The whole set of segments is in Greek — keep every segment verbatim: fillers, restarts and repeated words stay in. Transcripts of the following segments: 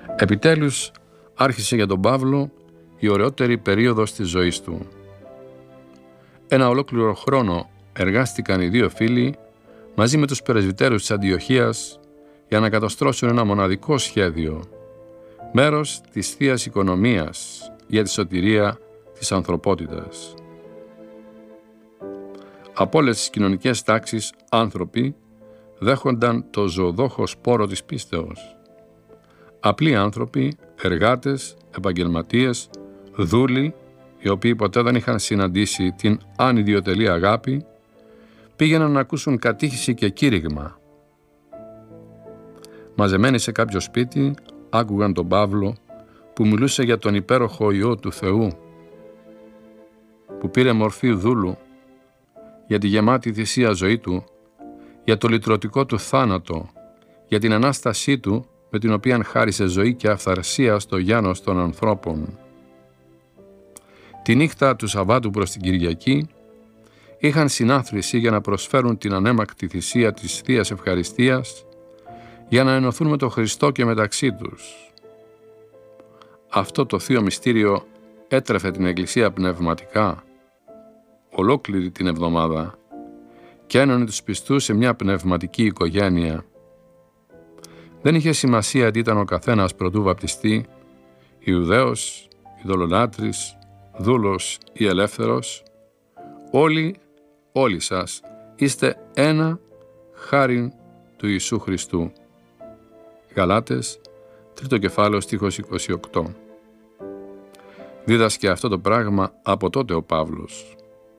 Επιτέλους άρχισε για τον Παύλο η ωραιότερη περίοδος της ζωής του. Ένα ολόκληρο χρόνο εργάστηκαν οι δύο φίλοι μαζί με τους πρεσβυτέρους της Αντιοχίας για να καταστρώσουν ένα μοναδικό σχέδιο, μέρος της Θείας Οικονομίας για τη σωτηρία της ανθρωπότητας. Από όλες τις κοινωνικές τάξεις άνθρωποι δέχονταν το ζωοδόχο σπόρο της πίστεως. Απλοί άνθρωποι, εργάτες, επαγγελματίες, δούλοι, οι οποίοι ποτέ δεν είχαν συναντήσει την ανιδιοτελή αγάπη, πήγαιναν να ακούσουν κατήχηση και κήρυγμα. Μαζεμένοι σε κάποιο σπίτι, άκουγαν τον Παύλο που μιλούσε για τον υπέροχο Υιό του Θεού, που πήρε μορφή δούλου, για τη γεμάτη θυσία ζωή του, για το λυτρωτικό του θάνατο, για την Ανάστασή του με την οποία χάρισε ζωή και αυθαρσία στο γένος των ανθρώπων. Τη νύχτα του Σαββάτου προς την Κυριακή είχαν συνάθρηση για να προσφέρουν την ανέμακτη θυσία της Θείας Ευχαριστίας για να ενωθούν με τον Χριστό και μεταξύ τους. Αυτό το θείο μυστήριο έτρεφε την Εκκλησία πνευματικά ολόκληρη την εβδομάδα και ένωνε τους πιστούς σε μια πνευματική οικογένεια. Δεν είχε σημασία τι ήταν ο καθένας προτού βαπτιστεί, Ιουδαίος, ειδωλολάτρης, δούλος ή ελεύθερος. Όλοι, όλοι σας είστε ένα χάριν του Ιησού Χριστού. Γαλάτες, τρίτο κεφάλαιο, στίχος είκοσι οκτώ. Δίδασκε αυτό το πράγμα από τότε ο Παύλος.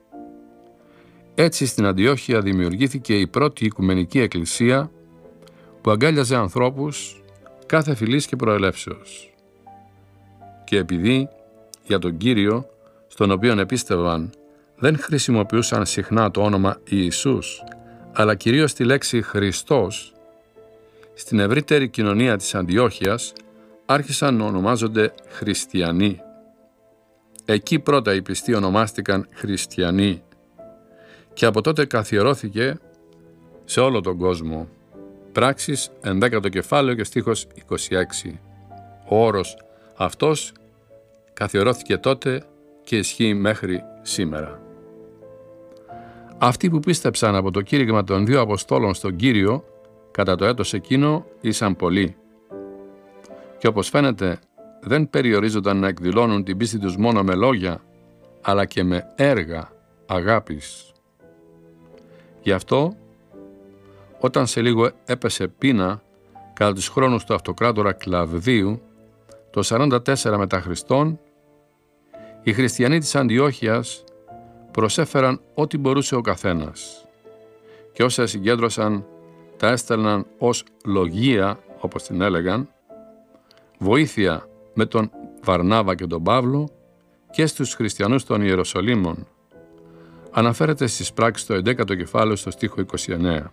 Έτσι στην Αντιόχεια δημιουργήθηκε η πρώτη Οικουμενική Εκκλησία που αγκάλιαζε ανθρώπους κάθε φυλής και προελεύσεως. Και επειδή για τον Κύριο, στον οποίον επίστευαν, δεν χρησιμοποιούσαν συχνά το όνομα Ιησούς, αλλά κυρίως τη λέξη Χριστός, στην ευρύτερη κοινωνία της Αντιόχειας άρχισαν να ονομάζονται χριστιανοί. Εκεί πρώτα οι πιστοί ονομάστηκαν χριστιανοί και από τότε καθιερώθηκε σε όλο τον κόσμο. Πράξεις, ενδέκατο κεφάλαιο και στίχος είκοσι έξι. Ο όρος αυτός καθιερώθηκε τότε και ισχύει μέχρι σήμερα. Αυτοί που πίστεψαν από το κήρυγμα των δύο Αποστόλων στον Κύριο κατά το έτος εκείνο ήσαν πολλοί. Και όπως φαίνεται δεν περιορίζονταν να εκδηλώνουν την πίστη τους μόνο με λόγια, αλλά και με έργα αγάπης. Γι' αυτό, όταν σε λίγο έπεσε πείνα κατά τους χρόνους του αυτοκράτορα Κλαβδίου, το σαράντα τέσσερα μετά Χριστόν, οι χριστιανοί της Αντιόχειας προσέφεραν ό,τι μπορούσε ο καθένας και όσα συγκέντρωσαν τα έστελναν ως λογία, όπως την έλεγαν, βοήθεια με τον Βαρνάβα και τον Παύλο και στους χριστιανούς των Ιεροσολύμων. Αναφέρεται στις πράξεις το ενδέκατο κεφάλαιο στο στίχο είκοσι εννέα.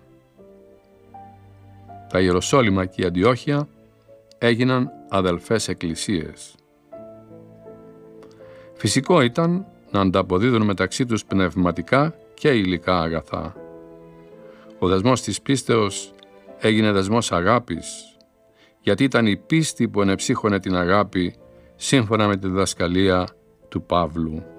Τα Ιεροσόλυμα και η Αντιόχεια έγιναν αδελφές εκκλησίες. Φυσικό ήταν να ανταποδίδουν μεταξύ τους πνευματικά και υλικά αγαθά. Ο δεσμός της πίστεως έγινε δεσμός αγάπης, γιατί ήταν η πίστη που ενεψύχωνε την αγάπη σύμφωνα με τη διδασκαλία του Παύλου.